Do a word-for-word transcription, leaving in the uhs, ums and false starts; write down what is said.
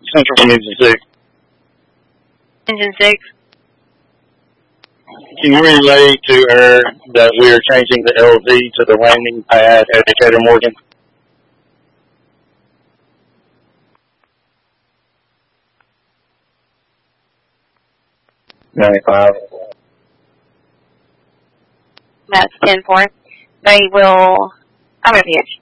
Central from Engine six. Engine six. Can you relay to her that we are changing the L Z to the landing pad at Decatur Morgan? ninety-five. That's ten four. They will, I'm going to pitch.